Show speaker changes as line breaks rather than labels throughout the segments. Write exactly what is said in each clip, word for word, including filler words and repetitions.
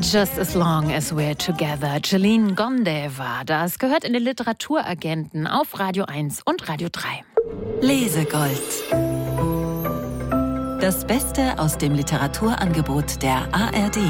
Just as long as we're together. Celine Gonde war das. Gehört in den Literaturagenten auf Radio eins und Radio drei.
Lesegold. Das Beste aus dem Literaturangebot der A R D.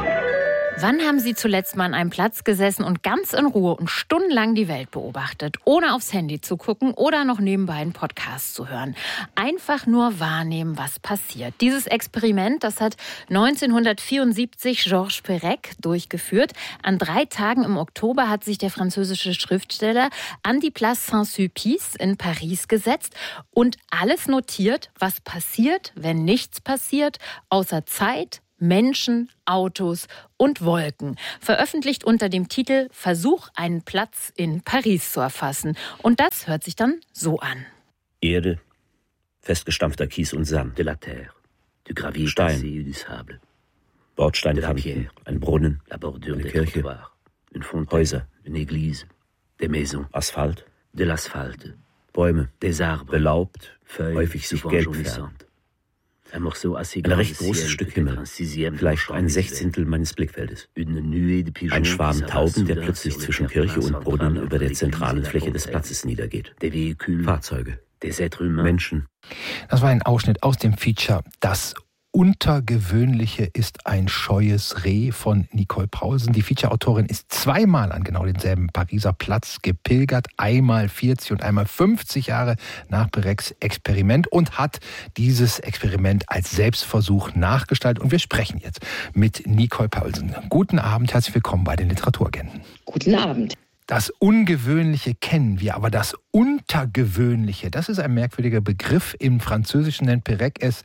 Wann haben Sie zuletzt mal an einem Platz gesessen und ganz in Ruhe und stundenlang die Welt beobachtet, ohne aufs Handy zu gucken oder noch nebenbei einen Podcast zu hören? Einfach nur wahrnehmen, was passiert. Dieses Experiment, das hat neunzehnhundertvierundsiebzig Georges Perec durchgeführt. An drei Tagen im Oktober hat sich der französische Schriftsteller an die Place Saint-Sulpice in Paris gesetzt und alles notiert, was passiert, wenn nichts passiert, außer Zeit, Menschen, Autos und Wolken. Veröffentlicht unter dem Titel Versuch, einen Platz in Paris zu erfassen. Und das hört sich dann so an.
Erde, festgestampfter Kies und Sand.
De la terre, du gravier
Stein,
cassé du sable.
Bordsteinkanten, ein Brunnen,
La bordure
eine
des
Kirche,
trottoirs, une fontaine,
Häuser,
une église, des maisons,
Asphalt,
de l'asphalte,
Bäume,
des arbres,
belaubt,
feuilles,
häufig sich
souvent
gelb
jaunissantes.
färben.
Un morceau assez
Ein
grand de
recht großes
ciel,
Stück
peut-être
Himmel,
un sixième
vielleicht
de
ein
mon champ
Sechzehntel meines Blickfeldes.
visuel. Une nuée de pigeons
Ein
qui
Schwarm
s'abattent
Tauben, der
soudain
plötzlich
sur le
zwischen
terrain
Kirche und
central
Brunnen über der
entre
zentralen
l'église et la
Fläche des
fontaine.
Platzes niedergeht.
Des véhicules,
Fahrzeuge,
des êtres humains.
Menschen.
Das war ein Ausschnitt aus dem Feature Das Untergewöhnliche ist ein scheues Reh von Nicole Paulsen. Die Feature-Autorin ist zweimal an genau denselben Pariser Platz gepilgert. Einmal vierzig und einmal fünfzig Jahre nach Perecs Experiment und hat dieses Experiment als Selbstversuch nachgestaltet. Und wir sprechen jetzt mit Nicole Paulsen. Guten Abend, herzlich willkommen bei den Literaturagenten.
Guten Abend.
Das Ungewöhnliche kennen wir, aber das Untergewöhnliche, das ist ein merkwürdiger Begriff. Im Französischen nennt Perec es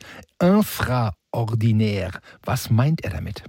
infraordinaire. Was meint er damit?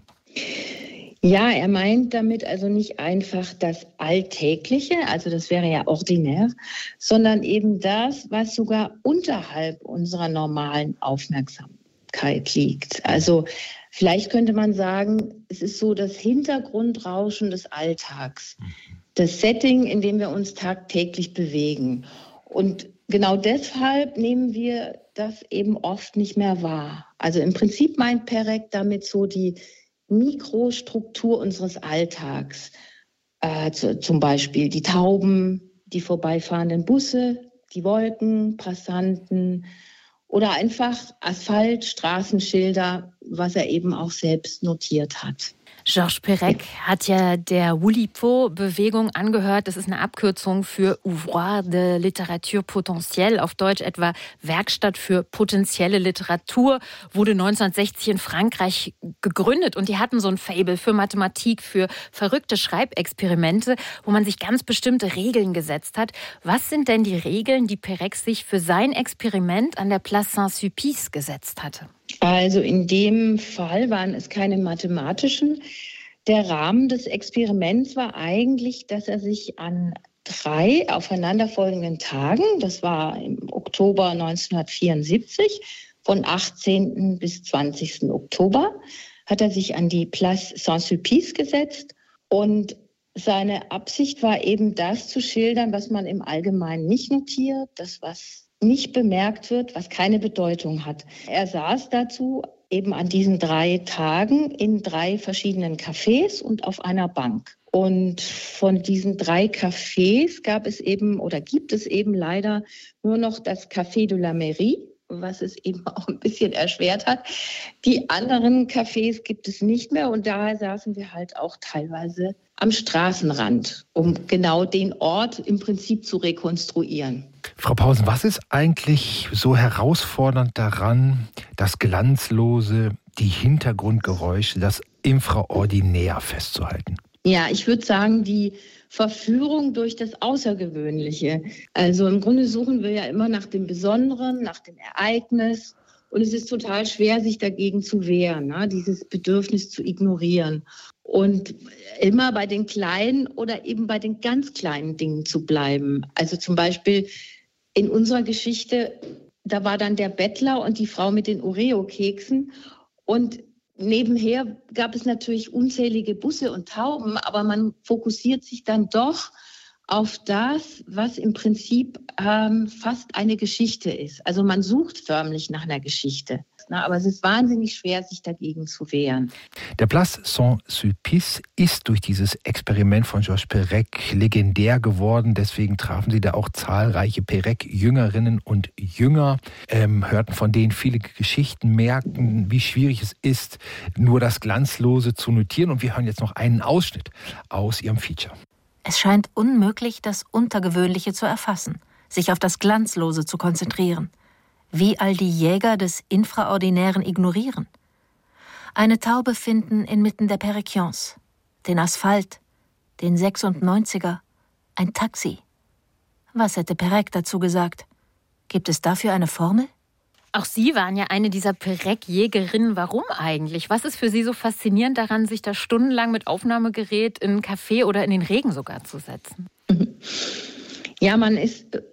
Ja, er meint damit also nicht einfach das Alltägliche, also das wäre ja ordinär, sondern eben das, was sogar unterhalb unserer normalen Aufmerksamkeit liegt. Also vielleicht könnte man sagen, es ist so das Hintergrundrauschen des Alltags. Das Setting, in dem wir uns tagtäglich bewegen. Und genau deshalb nehmen wir das eben oft nicht mehr wahr. Also im Prinzip meint Perec damit so die Mikrostruktur unseres Alltags. Äh, zu, zum Beispiel die Tauben, die vorbeifahrenden Busse, die Wolken, Passanten oder einfach Asphalt, Straßenschilder, was er eben auch selbst notiert hat.
Georges Perec hat ja der Oulipo-Bewegung angehört. Das ist eine Abkürzung für Ouvroir de Littérature Potentielle, auf Deutsch etwa Werkstatt für potenzielle Literatur, wurde neunzehnhundertsechzig in Frankreich gegründet. Und die hatten so ein Faible für Mathematik, für verrückte Schreibexperimente, wo man sich ganz bestimmte Regeln gesetzt hat. Was sind denn die Regeln, die Perec sich für sein Experiment an der Place Saint-Sulpice gesetzt hatte?
Also in dem Fall waren es keine mathematischen. Der Rahmen des Experiments war eigentlich, dass er sich an drei aufeinanderfolgenden Tagen, das war im Oktober neunzehnhundertvierundsiebzig, von achtzehnten bis zwanzigsten Oktober, hat er sich an die Place Saint-Sulpice gesetzt. Und seine Absicht war eben das zu schildern, was man im Allgemeinen nicht notiert, das was nicht bemerkt wird, was keine Bedeutung hat. Er saß dazu eben an diesen drei Tagen in drei verschiedenen Cafés und auf einer Bank. Und von diesen drei Cafés gab es eben oder gibt es eben leider nur noch das Café de la Mairie, was es eben auch ein bisschen erschwert hat. Die anderen Cafés gibt es nicht mehr und daher saßen wir halt auch teilweise am Straßenrand, um genau den Ort im Prinzip zu rekonstruieren.
Frau Paulsen, was ist eigentlich so herausfordernd daran, das Glanzlose, die Hintergrundgeräusche, das Infraordinär festzuhalten?
Ja, ich würde sagen, die Verführung durch das Außergewöhnliche. Also im Grunde suchen wir ja immer nach dem Besonderen, nach dem Ereignis. Und es ist total schwer, sich dagegen zu wehren, ne? Dieses Bedürfnis zu ignorieren. Und immer bei den kleinen oder eben bei den ganz kleinen Dingen zu bleiben. Also zum Beispiel in unserer Geschichte, da war dann der Bettler und die Frau mit den Oreo-Keksen. Und nebenher gab es natürlich unzählige Busse und Tauben, aber man fokussiert sich dann doch auf das, was im Prinzip ähm, fast eine Geschichte ist. Also man sucht förmlich nach einer Geschichte. Na, aber es ist wahnsinnig schwer, sich dagegen zu wehren.
Der Place Saint-Sulpice ist durch dieses Experiment von Georges Perec legendär geworden. Deswegen trafen sie da auch zahlreiche Perec-Jüngerinnen und Jünger, ähm, hörten von denen viele Geschichten, merkten, wie schwierig es ist, nur das Glanzlose zu notieren. Und wir hören jetzt noch einen Ausschnitt aus ihrem Feature.
Es scheint unmöglich, das Untergewöhnliche zu erfassen, sich auf das Glanzlose zu konzentrieren. Wie all die Jäger des Infraordinären ignorieren. Eine Taube finden inmitten der Perequions, den Asphalt, den sechsundneunziger, ein Taxi. Was hätte Perec dazu gesagt? Gibt es dafür eine Formel?
Auch Sie waren ja eine dieser Perec-Jägerinnen. Warum eigentlich? Was ist für Sie so faszinierend daran, sich da stundenlang mit Aufnahmegerät in einen Café oder in den Regen sogar zu setzen?
Ja, man ist